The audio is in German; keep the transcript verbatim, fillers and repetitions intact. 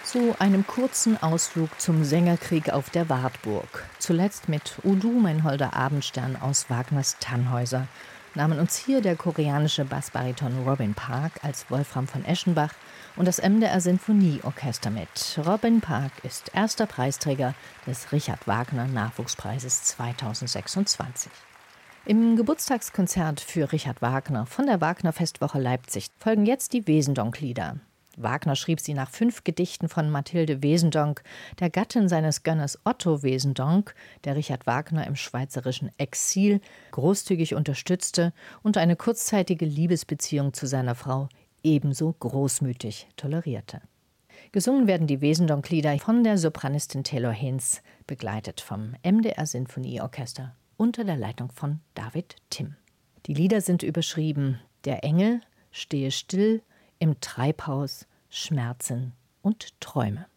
Zu einem kurzen Ausflug zum Sängerkrieg auf der Wartburg. Zuletzt mit O Du, mein holder Abendstern aus Wagners Tannhäuser nahmen uns hier der koreanische Bassbariton Robin Park als Wolfram von Eschenbach und das M D R Sinfonieorchester mit. Robin Park ist erster Preisträger des Richard Wagner Nachwuchspreises zweitausendsechsundzwanzig. Im Geburtstagskonzert für Richard Wagner von der Wagner Festwoche Leipzig folgen jetzt die Wesendonck-Lieder. Wagner schrieb sie nach fünf Gedichten von Mathilde Wesendonck, der Gattin seines Gönners Otto Wesendonck, der Richard Wagner im schweizerischen Exil großzügig unterstützte und eine kurzzeitige Liebesbeziehung zu seiner Frau ebenso großmütig tolerierte. Gesungen werden die Wesendonck-Lieder von der Sopranistin Taylor Hinz, begleitet vom M D R Sinfonieorchester unter der Leitung von David Timm. Die Lieder sind überschrieben: Der Engel, stehe still, im Treibhaus, Schmerzen und Träume.